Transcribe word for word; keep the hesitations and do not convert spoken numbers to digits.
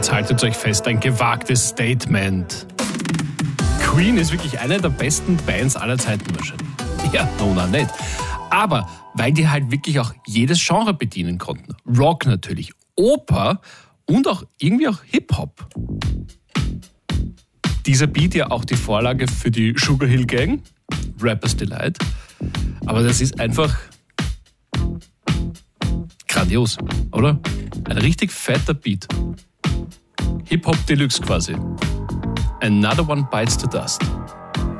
Jetzt haltet euch fest, ein gewagtes Statement. Queen ist wirklich eine der besten Bands aller Zeiten wahrscheinlich. Ja, no, no, nicht. Aber weil die halt wirklich auch jedes Genre bedienen konnten. Rock natürlich, Oper und auch irgendwie auch Hip-Hop. Dieser Beat ja auch die Vorlage für die Sugar Hill Gang, Rapper's Delight. Aber das ist einfach grandios, oder? Ein richtig fetter Beat. Hip-Hop Deluxe quasi. Another One Bites the Dust.